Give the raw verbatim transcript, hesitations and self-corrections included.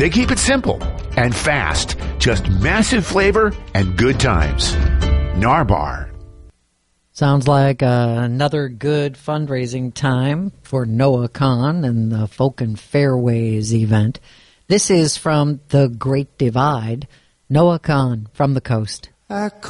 They keep it simple and fast. Just massive flavor and good times. Narbar. Sounds like uh, another good fundraising time for NoahCon and the Folk and Fairways event. This is from The Great Divide, NoahCon from the coast. I